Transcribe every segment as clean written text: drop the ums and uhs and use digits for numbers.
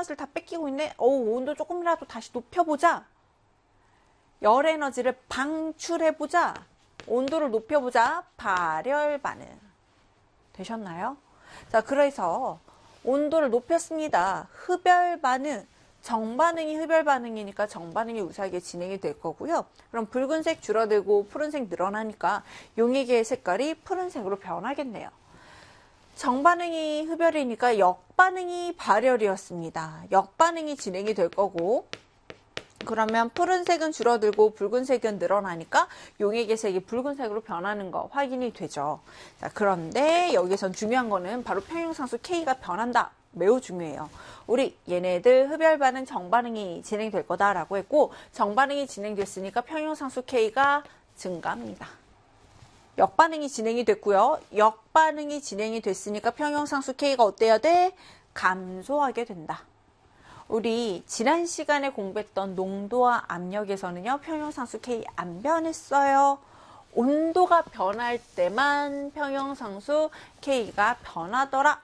에너지를 다 뺏기고 있네. 온도 조금이라도 다시 높여보자. 열 에너지를 방출해보자. 온도를 높여보자. 발열 반응. 되셨나요? 자, 그래서 온도를 높였습니다. 흡열 반응. 정반응이 흡열 반응이니까 정반응이 우세하게 진행이 될 거고요. 그럼 붉은색 줄어들고 푸른색 늘어나니까 용액의 색깔이 푸른색으로 변하겠네요. 정반응이 흡열이니까 역반응이 발열이었습니다. 역반응이 진행이 될 거고, 그러면 푸른색은 줄어들고 붉은색은 늘어나니까 용액의 색이 붉은색으로 변하는 거 확인이 되죠. 자, 그런데 여기선 중요한 거는 바로 평형상수 K가 변한다. 매우 중요해요. 우리 얘네들 흡열 반응, 정반응이 진행될 거다라고 했고, 정반응이 진행됐으니까 평형상수 K가 증가합니다. 역반응이 진행이 됐고요. 역반응이 진행이 됐으니까 평형상수 K가 어때야 돼? 감소하게 된다. 우리 지난 시간에 공부했던 농도와 압력에서는요, 평형상수 K 안 변했어요. 온도가 변할 때만 평형상수 K가 변하더라.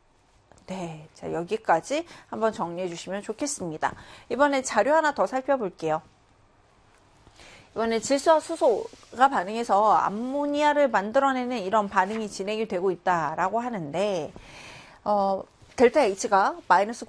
네, 자, 여기까지 한번 정리해 주시면 좋겠습니다. 이번에 자료 하나 더 살펴볼게요. 이번에 질소와 수소가 반응해서 암모니아를 만들어내는 이런 반응이 진행이 되고 있다라고 하는데, 델타 H가 마이너스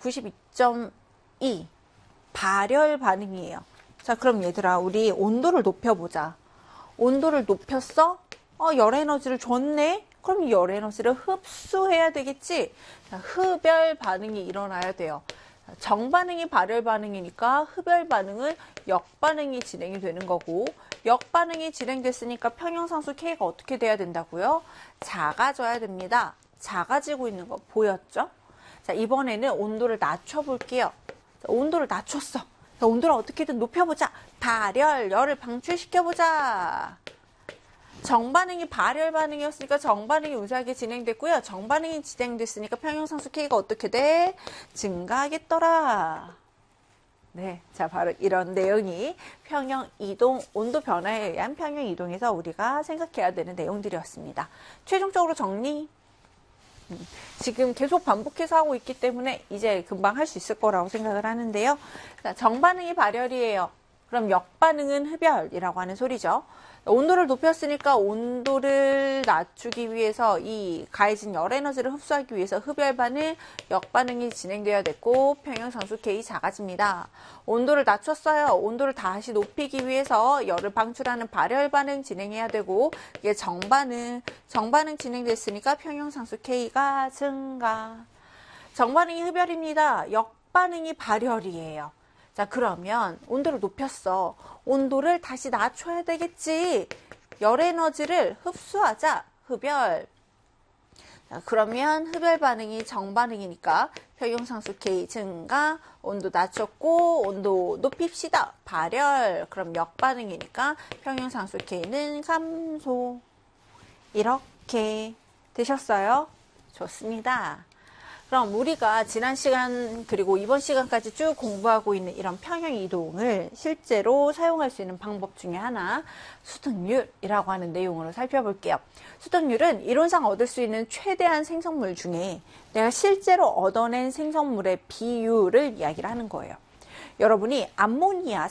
92.2 발열 반응이에요. 자, 그럼 얘들아, 우리 온도를 높여보자. 온도를 높였어? 열 에너지를 줬네? 그럼 이 열 에너지를 흡수해야 되겠지? 자, 흡열 반응이 일어나야 돼요. 정반응이 발열 반응이니까 흡열 반응은 역반응이 진행이 되는 거고, 역반응이 진행됐으니까 평형상수 K가 어떻게 돼야 된다고요? 작아져야 됩니다. 작아지고 있는 거 보였죠? 자, 이번에는 온도를 낮춰볼게요. 자, 온도를 낮췄어. 자, 온도를 어떻게든 높여보자. 발열, 열을 방출시켜보자. 정반응이 발열 반응이었으니까 정반응이 우세하게 진행됐고요. 정반응이 진행됐으니까 평형상수 K가 어떻게 돼? 증가하겠더라. 네, 자, 바로 이런 내용이 평형 이동, 온도 변화에 의한 평형 이동에서 우리가 생각해야 되는 내용들이었습니다. 최종적으로 정리. 지금 계속 반복해서 하고 있기 때문에 이제 금방 할 수 있을 거라고 생각을 하는데요. 자, 정반응이 발열이에요. 그럼 역반응은 흡열이라고 하는 소리죠. 온도를 높였으니까 온도를 낮추기 위해서 이 가해진 열 에너지를 흡수하기 위해서 흡열 반응, 역반응이 진행되어야 됐고 평형상수 K 작아집니다. 온도를 낮췄어요. 온도를 다시 높이기 위해서 열을 방출하는 발열 반응 진행해야 되고 이게 정반응 진행됐으니까 평형상수 K가 증가. 정반응이 흡열입니다. 역반응이 발열이에요. 자, 그러면 온도를 높였어. 온도를 다시 낮춰야 되겠지. 열 에너지를 흡수하자. 흡열. 자, 그러면 흡열 반응이 정반응이니까 평형상수 K 증가. 온도 낮췄고 온도 높입시다. 발열. 그럼 역반응이니까 평형상수 K는 감소. 이렇게 되셨어요? 좋습니다. 그럼 우리가 지난 시간 그리고 이번 시간까지 쭉 공부하고 있는 이런 평형 이동을 실제로 사용할 수 있는 방법 중에 하나 수득률이라고 하는 내용으로 살펴볼게요. 수득률은 이론상 얻을 수 있는 최대한 생성물 중에 내가 실제로 얻어낸 생성물의 비율을 이야기를 하는 거예요. 여러분이 암모니아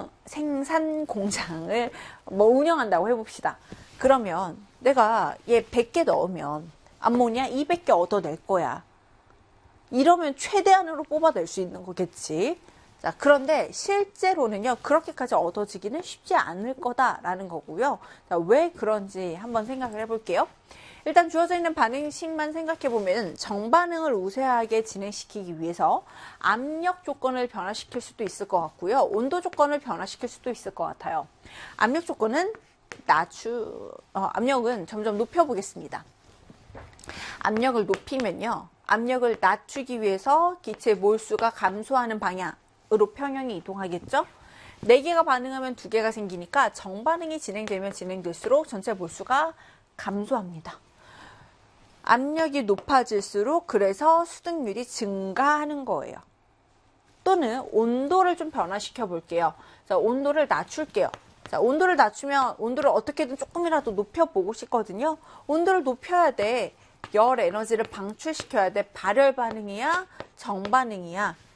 생산 공장을 운영한다고 해봅시다. 그러면 내가 얘 100개 넣으면 암모니아 200개 얻어낼 거야. 이러면 최대한으로 뽑아낼 수 있는 거겠지. 자, 그런데 실제로는요, 그렇게까지 얻어지기는 쉽지 않을 거다라는 거고요. 자, 왜 그런지 한번 생각을 해볼게요. 일단 주어져 있는 반응식만 생각해보면 정반응을 우세하게 진행시키기 위해서 압력 조건을 변화시킬 수도 있을 것 같고요. 온도 조건을 변화시킬 수도 있을 것 같아요. 압력 조건은 압력은 점점 높여보겠습니다. 압력을 높이면요. 압력을 낮추기 위해서 기체 몰수가 감소하는 방향으로 평형이 이동하겠죠? 4개가 반응하면 2개가 생기니까 정반응이 진행되면 진행될수록 전체 몰수가 감소합니다. 압력이 높아질수록 그래서 수득률이 증가하는 거예요. 또는 온도를 좀 변화시켜 볼게요. 자, 온도를 낮출게요. 자, 온도를 낮추면 온도를 어떻게든 조금이라도 높여보고 싶거든요. 온도를 높여야 돼. 열 에너지를 방출시켜야 돼. 발열 반응이야? 정반응이야?